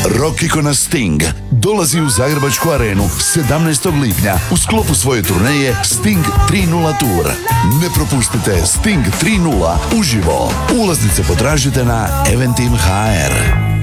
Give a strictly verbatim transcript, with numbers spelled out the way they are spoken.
Rock ikona Sting dolazi u Zagrebačku arenu sedamnaestog lipnja u sklopu svoje turneje Sting tri nula Tour. Ne propustite Sting tri nula uživo. Ulaznice potražite na Eventim точка hr.